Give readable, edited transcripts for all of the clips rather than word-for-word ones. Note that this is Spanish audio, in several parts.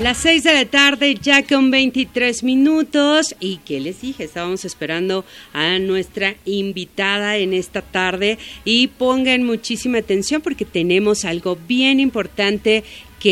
Las 6 de la tarde, ya con 23 minutos. ¿Y qué les dije? Estábamos esperando a nuestra invitada en esta tarde. Y pongan muchísima atención porque tenemos algo bien importante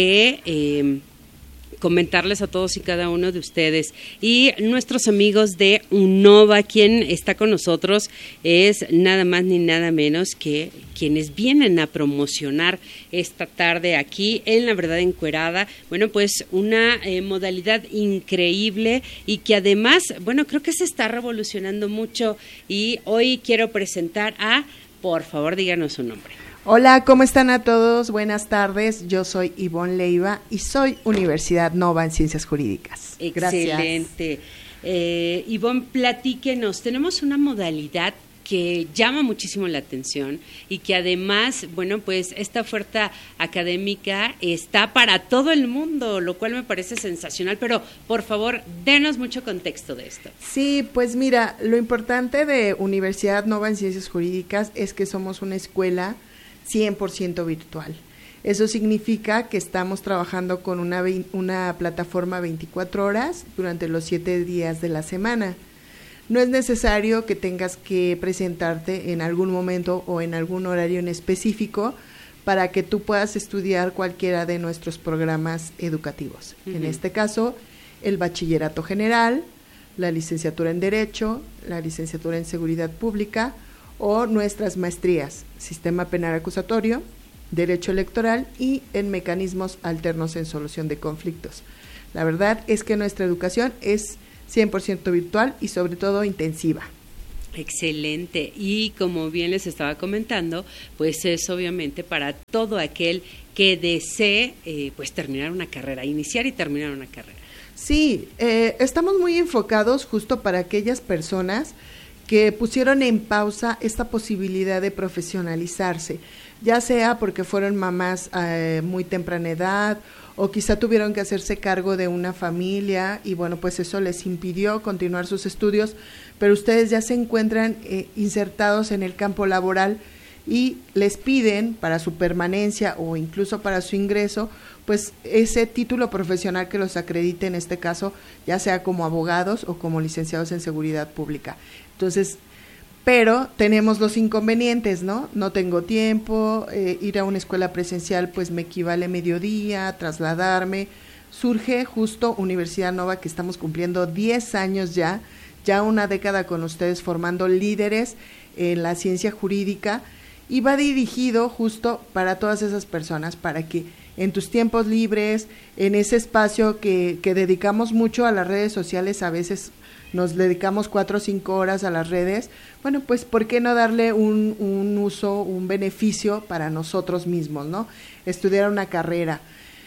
que comentarles a todos y cada uno de ustedes. Y nuestros amigos de Unova, quien está con nosotros, es nada más ni nada menos que quienes vienen a promocionar esta tarde aquí en La Verdad Encuerada. Bueno, pues una modalidad increíble y que además, bueno, creo que se está revolucionando mucho. Y hoy quiero presentar a, por favor, díganos su nombre. Hola, ¿cómo están a todos? Buenas tardes, yo soy Ivonne Leiva y soy Universidad Nova en Ciencias Jurídicas. Excelente. Ivonne, platíquenos, tenemos una modalidad que llama muchísimo la atención y que además, bueno, pues esta oferta académica está para todo el mundo, lo cual me parece sensacional, pero por favor, denos mucho contexto de esto. Sí, pues mira, lo importante de Universidad Nova en Ciencias Jurídicas es que somos una escuela 100% virtual. Eso significa que estamos trabajando con una plataforma 24 horas durante los 7 días de la semana. No es necesario que tengas que presentarte en algún momento o en algún horario en específico para que tú puedas estudiar cualquiera de nuestros programas educativos. Uh-huh. En este caso, el bachillerato general, la licenciatura en Derecho, la licenciatura en Seguridad Pública o nuestras maestrías, Sistema Penal Acusatorio, Derecho Electoral y en Mecanismos Alternos en Solución de Conflictos. La verdad es que nuestra educación es 100% virtual y sobre todo intensiva. Excelente. Y como bien les estaba comentando, pues es obviamente para todo aquel que desee pues terminar una carrera, iniciar y terminar una carrera. Sí, estamos muy enfocados justo para aquellas personas que pusieron en pausa esta posibilidad de profesionalizarse, ya sea porque fueron mamás muy temprana edad o quizá tuvieron que hacerse cargo de una familia y bueno, pues eso les impidió continuar sus estudios, pero ustedes ya se encuentran insertados en el campo laboral y les piden para su permanencia o incluso para su ingreso, pues ese título profesional que los acredite en este caso, ya sea como abogados o como licenciados en Seguridad Pública. Entonces, pero tenemos los inconvenientes, ¿no? No tengo tiempo, ir a una escuela presencial pues me equivale mediodía, trasladarme. Surge justo Universidad Nova, que estamos cumpliendo 10 años ya una década con ustedes formando líderes en la ciencia jurídica y va dirigido justo para todas esas personas, para que en tus tiempos libres, en ese espacio que dedicamos mucho a las redes sociales, a veces nos dedicamos 4 o 5 horas a las redes, bueno, pues ¿por qué no darle un uso, un beneficio para nosotros mismos, ¿no? Estudiar una carrera.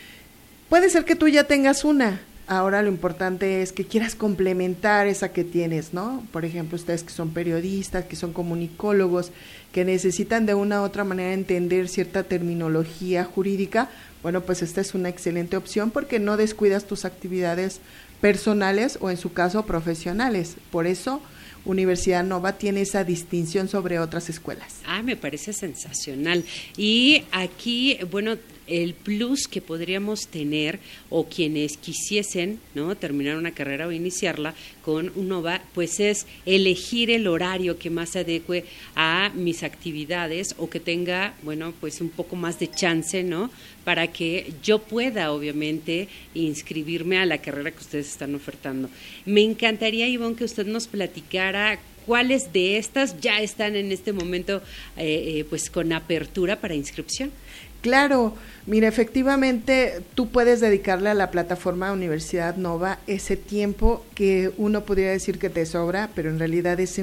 Puede ser que tú ya tengas una, ahora lo importante es que quieras complementar esa que tienes, ¿no? Por ejemplo, ustedes que son periodistas, que son comunicólogos, que necesitan de una u otra manera entender cierta terminología jurídica, bueno, pues esta es una excelente opción porque no descuidas tus actividades personales o en su caso profesionales. Por eso Universidad Nova tiene esa distinción sobre otras escuelas. Me parece sensacional. Y aquí, bueno, el plus que podríamos tener o quienes quisiesen, ¿no?, terminar una carrera o iniciarla con Unova, pues es elegir el horario que más se adecue a mis actividades o que tenga, bueno, pues un poco más de chance, ¿no?, para que yo pueda, obviamente, inscribirme a la carrera que ustedes están ofertando. Me encantaría, Ivonne, que usted nos platicara cuáles de estas ya están en este momento pues con apertura para inscripción. Claro, mira, efectivamente tú puedes dedicarle a la plataforma Universidad Nova ese tiempo que uno podría decir que te sobra, pero en realidad es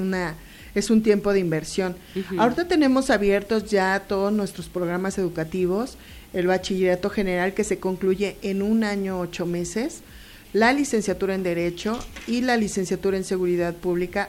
un tiempo de inversión. Uh-huh. Ahorita tenemos abiertos ya todos nuestros programas educativos, el bachillerato general que se concluye en 1 año 8 meses, la licenciatura en Derecho y la licenciatura en Seguridad Pública,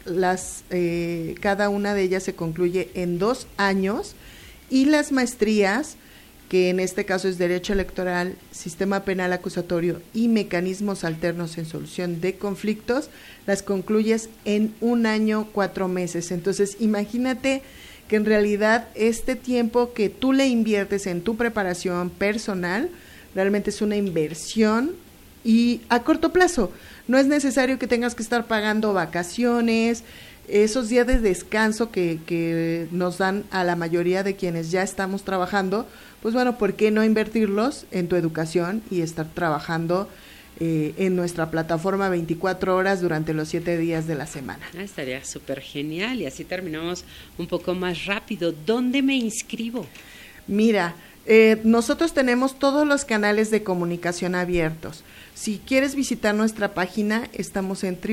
cada una de ellas se concluye en 2 años, y las maestrías, que en este caso es Derecho Electoral, Sistema Penal Acusatorio y Mecanismos Alternos en Solución de Conflictos, las concluyes en 1 año 4 meses. Entonces, imagínate que en realidad este tiempo que tú le inviertes en tu preparación personal realmente es una inversión y a corto plazo. No es necesario que tengas que estar pagando vacaciones, esos días de descanso que nos dan a la mayoría de quienes ya estamos trabajando, pues bueno, ¿por qué no invertirlos en tu educación y estar trabajando en nuestra plataforma 24 horas durante los 7 días de la semana? Estaría súper genial y así terminamos un poco más rápido. ¿Dónde me inscribo? Mira, nosotros tenemos todos los canales de comunicación abiertos. Si quieres visitar nuestra página, estamos en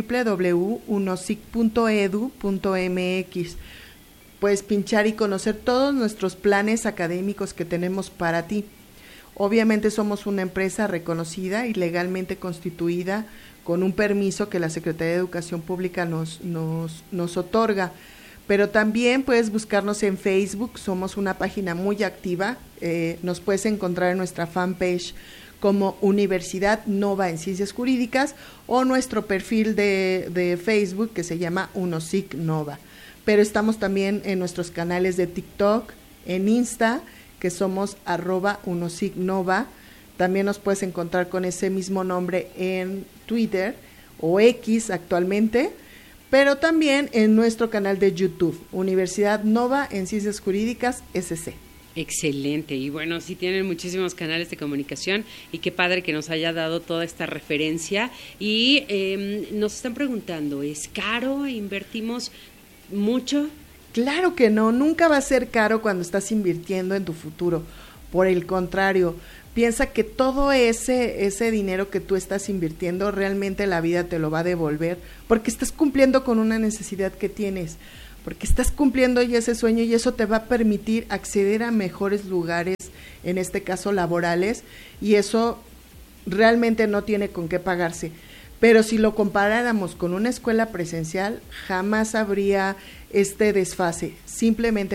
www.unosic.edu.mx. Puedes pinchar y conocer todos nuestros planes académicos que tenemos para ti. Obviamente somos una empresa reconocida y legalmente constituida con un permiso que la Secretaría de Educación Pública nos otorga. Pero también puedes buscarnos en Facebook, somos una página muy activa, nos puedes encontrar en nuestra fanpage como Universidad Nova en Ciencias Jurídicas o nuestro perfil de Facebook que se llama UNOSIC Nova. Pero estamos también en nuestros canales de TikTok, en Insta, que somos @UNOSICNova. También nos puedes encontrar con ese mismo nombre en Twitter o X actualmente, pero también en nuestro canal de YouTube, Universidad Nova en Ciencias Jurídicas SC. Excelente, y bueno, sí tienen muchísimos canales de comunicación y qué padre que nos haya dado toda esta referencia. Y nos están preguntando, ¿es caro? ¿Invertimos mucho? Claro que no, nunca va a ser caro cuando estás invirtiendo en tu futuro. Por el contrario, piensa que todo ese dinero que tú estás invirtiendo, realmente la vida te lo va a devolver, porque estás cumpliendo con una necesidad que tienes, porque estás cumpliendo ya ese sueño y eso te va a permitir acceder a mejores lugares, en este caso laborales, y eso realmente no tiene con qué pagarse. Pero si lo comparáramos con una escuela presencial, jamás habría este desfase. Simplemente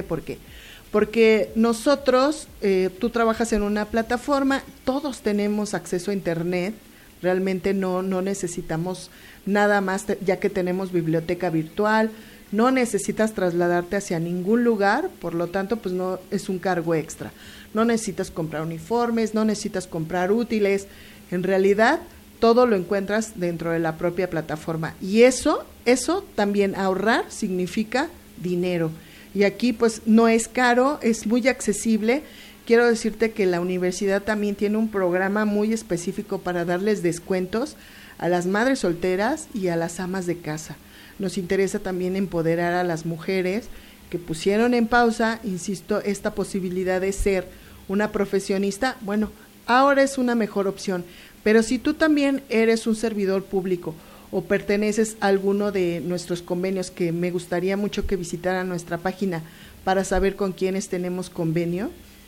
porque nosotros, tú trabajas en una plataforma, todos tenemos acceso a internet, realmente no necesitamos nada más, ya que tenemos biblioteca virtual, no necesitas trasladarte hacia ningún lugar, por lo tanto, pues no es un cargo extra. No necesitas comprar uniformes, no necesitas comprar útiles, en realidad todo lo encuentras dentro de la propia plataforma. Y eso también, ahorrar significa dinero. Y aquí pues no es caro, es muy accesible. Quiero decirte que la universidad también tiene un programa muy específico para darles descuentos a las madres solteras y a las amas de casa. Nos interesa también empoderar a las mujeres que pusieron en pausa, insisto, esta posibilidad de ser una profesionista. Bueno, ahora es una mejor opción. Pero si tú también eres un servidor público o perteneces a alguno de nuestros convenios, que me gustaría mucho que visitaran nuestra página para saber con quiénes tenemos convenio,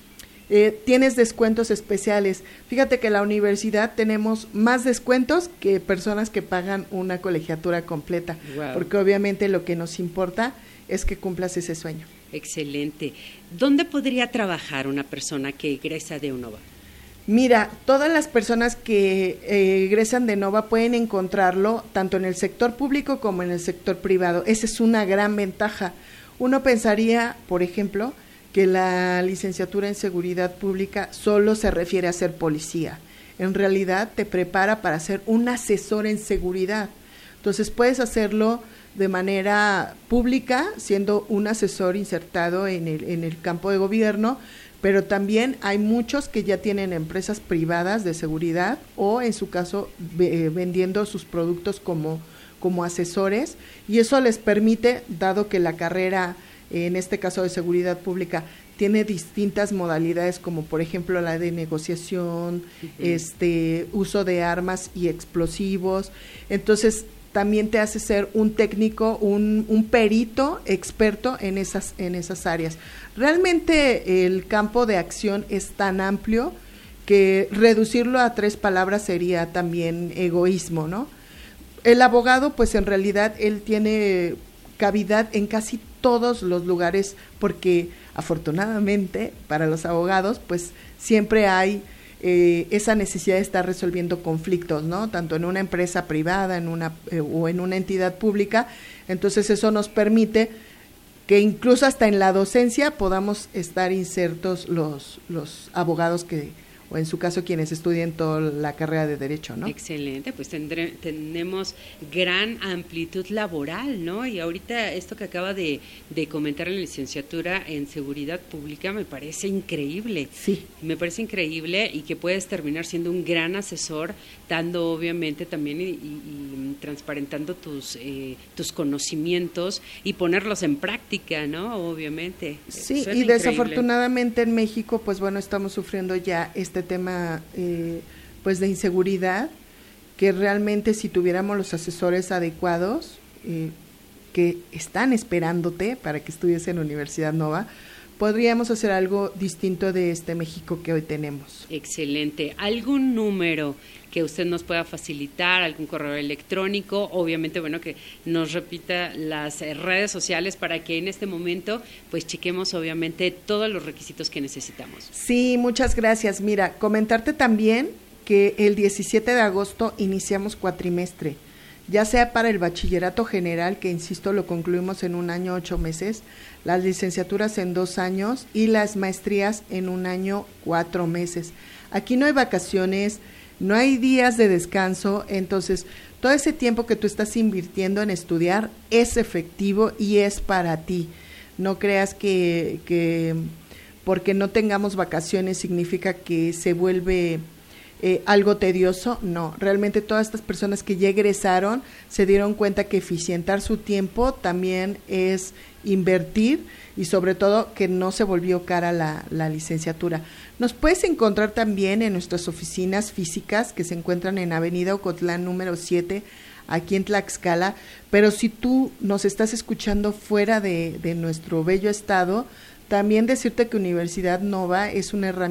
tienes descuentos especiales. Fíjate que en la universidad tenemos más descuentos que personas que pagan una colegiatura completa. Wow. Porque obviamente lo que nos importa es que cumplas ese sueño. Excelente. ¿Dónde podría trabajar una persona que egresa de UNOVA? Mira, todas las personas que egresan de NOVA pueden encontrarlo tanto en el sector público como en el sector privado. Esa es una gran ventaja. Uno pensaría, por ejemplo, que la licenciatura en Seguridad Pública solo se refiere a ser policía. En realidad te prepara para ser un asesor en seguridad. Entonces puedes hacerlo de manera pública, siendo un asesor insertado en el campo de gobierno, pero también hay muchos que ya tienen empresas privadas de seguridad o en su caso vendiendo sus productos como asesores, y eso les permite, dado que la carrera, en este caso de seguridad pública, tiene distintas modalidades, como por ejemplo la de negociación, uso de armas y explosivos, entonces también te hace ser un técnico, un perito experto en esas áreas. Realmente el campo de acción es tan amplio que reducirlo a 3 palabras sería también egoísmo, ¿no? El abogado, pues en realidad él tiene cavidad en casi todos los lugares, porque afortunadamente para los abogados, pues siempre hay esa necesidad de estar resolviendo conflictos, ¿no? Tanto en una empresa privada, o en una entidad pública. Entonces eso nos permite que incluso hasta en la docencia podamos estar insertos los abogados o en su caso quienes estudien toda la carrera de Derecho, ¿no? Excelente, pues tenemos gran amplitud laboral, ¿no? Y ahorita esto que acaba de comentar en la licenciatura en Seguridad Pública me parece increíble. Sí. Me parece increíble y que puedes terminar siendo un gran asesor, dando obviamente también y transparentando tus conocimientos y ponerlos en práctica, ¿no? Obviamente. Sí, Suena y increíble. Desafortunadamente en México, pues bueno, estamos sufriendo ya este tema pues de inseguridad, que realmente si tuviéramos los asesores adecuados que están esperándote para que estudies en Universidad Nova, podríamos hacer algo distinto de este México que hoy tenemos. Excelente. ¿Algún número que usted nos pueda facilitar, algún correo electrónico? Obviamente, bueno, que nos repita las redes sociales para que en este momento pues chequemos obviamente todos los requisitos que necesitamos. Sí, muchas gracias. Mira, comentarte también que el 17 de agosto iniciamos cuatrimestre, ya sea para el bachillerato general, que insisto lo concluimos en 1 año 8 meses, las licenciaturas en 2 años y las maestrías en 1 año 4 meses. Aquí no hay vacaciones, no hay días de descanso, entonces todo ese tiempo que tú estás invirtiendo en estudiar es efectivo y es para ti. No creas que porque no tengamos vacaciones significa que se vuelve algo tedioso. No, realmente todas estas personas que ya egresaron se dieron cuenta que eficientar su tiempo también es invertir y sobre todo que no se volvió cara la licenciatura. Nos puedes encontrar también en nuestras oficinas físicas que se encuentran en Avenida Ocotlán número 7, aquí en Tlaxcala, pero si tú nos estás escuchando fuera de nuestro bello estado, también decirte que Universidad Nova es una herramienta